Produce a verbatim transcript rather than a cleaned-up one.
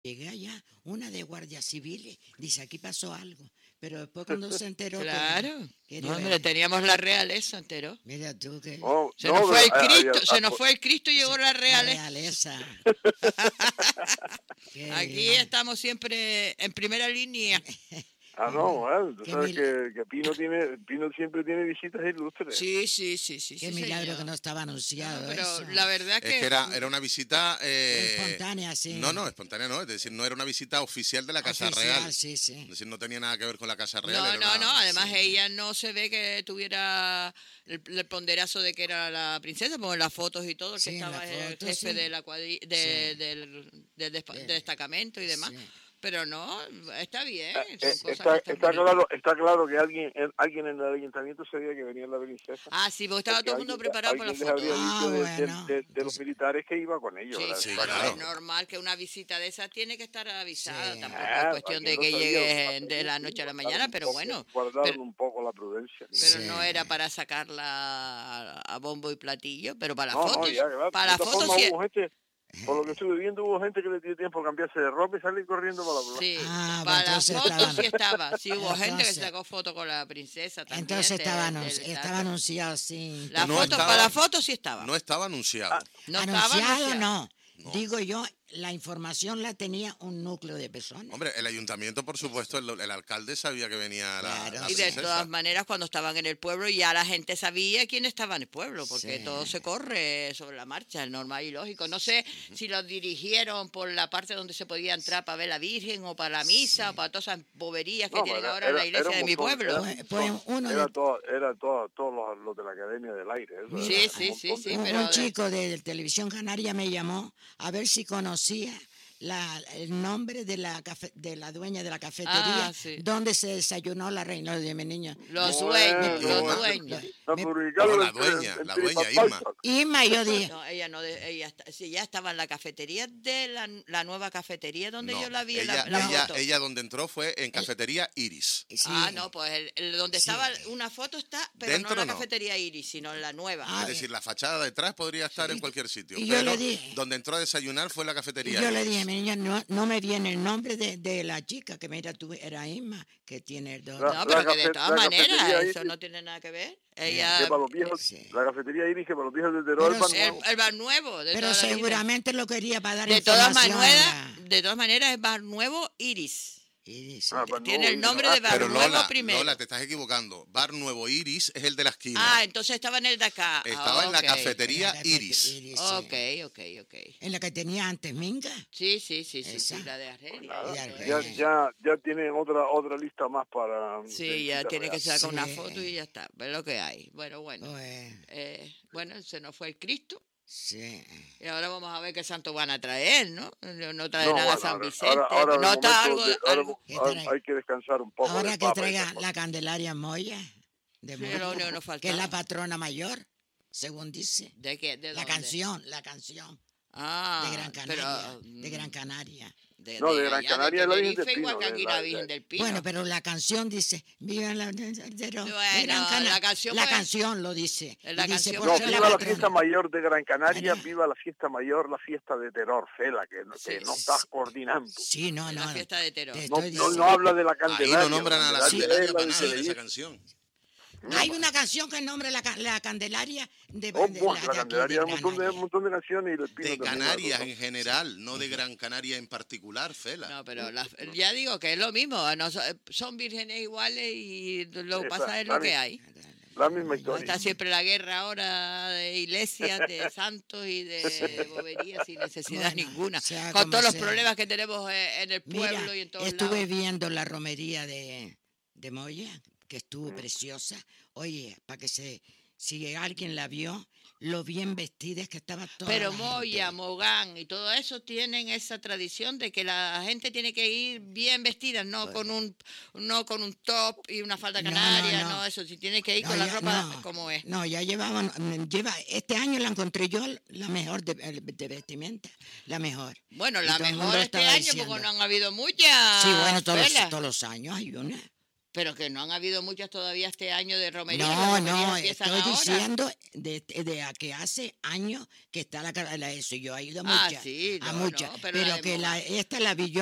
Llegué allá, una de guardias civiles, dice, aquí pasó algo. Pero después cuando se enteró que, Claro. que No, era- hombre, teníamos la realeza, enteró. mira tú que Oh, Se no, nos fue pero el hay- hay- Cristo, se nos hay- fue el Cristo y llegó la la realeza. realeza. Qué Aquí bien. estamos siempre en primera línea. ah, no, bueno, tú Qué sabes mil- que, que Pino tiene, Pino siempre tiene visitas ilustres. Sí, sí, sí, sí. Qué sí, milagro señor. que no estaba anunciado No, pero eso. la verdad Es que, que era, era una visita... eh, Espontánea, sí. No, no, espontánea no. Es decir, no era una visita oficial de la Casa Oficial, Real. sí, sí. Es decir, no tenía nada que ver con la Casa Real. No, era no, una- no. Además, sí. ella no se ve que tuviera el, el ponderazo de que era la princesa, porque en las fotos y todo, el Sí, que en estaba las el fotos, jefe sí. de la cuadri- de- Sí. del, del despa- Bien. del destacamento y demás. Sí. Pero no, está bien. Eh, son eh, cosas está, que están está bonitas. claro, está claro que alguien, el- alguien en el ayuntamiento sabía que venía la princesa. Ah, sí, porque estaba Porque todo el mundo alguien- preparado para la alguien les foto. habría Ah, dicho de, de- bueno. de- de los militares que iba con ellos. Sí, ¿verdad? sí, Está claro. es normal que una visita de esa tiene que estar avisada. Sí. Tampoco Ah, es cuestión de alguien que lo sabía, llegue lo de la sabía, noche a la guardaron mañana, un pero poco- bueno. Guardaron pero- un poco la prudencia. Pero Sí. no era para sacarla a bombo y platillo, pero para No, las no, fotos, ya, claro. para De las todas fotos formas, sí. hubo gente, por lo que estuve viendo, hubo gente que le dio tiempo a cambiarse de ropa y salir corriendo para la plaza. Sí, Ah, para pues las entonces fotos estaban- sí estaba. Sí hubo gente que Entonces- se sacó foto con la princesa también. Entonces de- estaba, del anunci- estatua. estaba anunciado, sí. La No foto, estaba- para las fotos sí estaba. No estaba anunciado. Ah, No estaba anunciado anunciado. no. No. Digo yo, la información la tenía un núcleo de personas. Hombre, el ayuntamiento, por supuesto, el, el alcalde sabía que venía la, Claro. la Y de princesa. todas maneras, cuando estaban en el pueblo, ya la gente sabía quién estaba en el pueblo, porque Sí. todo se corre sobre la marcha, es normal y lógico. No sé si los dirigieron por la parte donde se podía entrar para ver la Virgen, o para la misa, o para todas esas boberías que No, tienen era- ahora en la era- iglesia era de un mi montón, pueblo. era Pues- un pues montón. uno Era de- todo, era todo, todos los, los de la Academia del Aire. eso Mira, era Sí, un sí, montón sí, de- sí, un, pero un de- chico de Televisión Canaria me llamó a ver si conocía la, el nombre de la cafe- de la dueña de la cafetería Ah, sí. donde se desayunó la reina de mi niño. Los Bueno, dueños, los bueno. dueños. No, Me- publicaron No, la el- dueña, el la dueña, TripAdvisor. Isma, yo dije, No, ella no, de- ella, está- sí, ya estaba en la cafetería de la, la nueva cafetería donde No, yo la vi en ella, la, la ella, foto. ella donde entró fue en cafetería Iris. sí, Ah, no, pues el, el donde Sí. estaba una foto está, pero Dentro no en la no. cafetería Iris, sino en la nueva. Ah, Es decir, la fachada detrás podría estar en cualquier sitio. y yo pero le dije- donde entró a desayunar fue en la y cafetería yo le Iris. dije, mi niña, no, no me viene el nombre de, de la chica que mira tú, era Isma, que tiene el dos. La- No, pero que de cafe- todas la maneras, cafetería eso Iris- no tiene nada que ver. Que Ella, para los viejos, Sí. la cafetería Iris, que para los viejos de Terol, Pero van el, nuevos. el bar nuevo. De Pero toda la vida. seguramente lo quería para dar De todas información. maneras, la- de todas maneras, es bar nuevo Iris. y dice, Ah, pues Tiene no, el nombre ah, de bar Pero nuevo Lola, primero. Lola, te estás equivocando. Bar Nuevo Iris es el de la esquina. Ah, entonces estaba en el de acá. Estaba Ah, en la ok. cafetería en la cafete- Iris. Iris, sí. Ok, ok, ok. En la que tenía antes Minga. Sí, sí, sí, sí, sí, Esa. la de Argelia. Nada, Ya, eso ya, es. ya, ya tienen otra otra lista más para... Sí, de ya visitas tiene que reales. sacar una Sí. foto y ya está. Ve lo que hay. Bueno, bueno. Pues, Eh, bueno, se nos fue el Cristo. sí. Y ahora vamos a ver qué santo van a traer, ¿no? No No, traerán bueno, a San ahora- Vicente. ahora- ahora no de está momento algo, de- ahora- algo- ¿Qué ahora trae? hay que descansar un poco. Ahora del que Papa y traiga esas cosas. la Candelaria Moya, de Sí, Moya, lo único que nos que es faltaba. la patrona mayor, según dice. ¿De qué? ¿De La dónde? canción, la canción Ah, de Gran Canaria, pero, de Gran mm, Canaria. de, No, de Gran allá, Canaria es la Virgen del Tenerife, igual Pino, que de aquí la- la Virgen de- del Pino. Bueno, pero la canción dice, viva la, de, de- de- de Bueno, Gran Cana-". la canción La fue- canción lo dice. La y dice, canción por No, fue ser la viva la patrona. fiesta mayor de Gran Canaria, Allá. viva la fiesta mayor, la fiesta de Terror, Fela, que, no- que Sí, no sí, estás sí. coordinando. Sí, no, En no. la fiesta de Teror. te No, estoy no, no diciendo. habla de la Ahí Candelaria. no nombran a la Candelaria Candelaria es para la nada en de esa canción. Hay una canción que nombra la, ca- la Candelaria de, Oh, de- buah, de la aquí, Candelaria, de un montón de, Canaria. un montón de canciones y el Pino De también, Canarias ¿no? en general, no de Gran Canaria en particular, Fela. No, pero la- ya digo que es lo mismo. no so- son vírgenes iguales y lo que Sí, pasa está- es lo está que bien. hay. La misma No historia. está siempre la guerra ahora de iglesias, de santos y de boberías sin necesidad Bueno, ninguna. sea Con como todos los sea. problemas que tenemos eh, en el pueblo Mira, y en todos estuve lados. viendo la romería de, de Moya, que estuvo Mm. preciosa. Oye, para que se, si alguien la vio, lo bien vestidas que estaba toda Pero la Moya, gente. Mogán y todo eso tienen esa tradición de que la gente tiene que ir bien vestida, no con un no con un top y una falda No, no, canaria, no, no. eso, si tiene que ir No, con la ya- ropa no, como es. No, ya llevaban, mm, lleva, este año la encontré yo la mejor de, de vestimenta, la mejor. Bueno, Y la todo el mejor mundo este estaba año diciendo. porque no han habido muchas. Sí, bueno, todos los, Fela. todos los años hay una. Pero que no han habido muchas todavía este año de romería. No, las romerías no, empiezan estoy ahora. diciendo de, de a que hace años que está la, la eso. Yo he ido a Ah, muchas, sí, a no, muchas, no, pero la pero de que Moga- la, esta la vi yo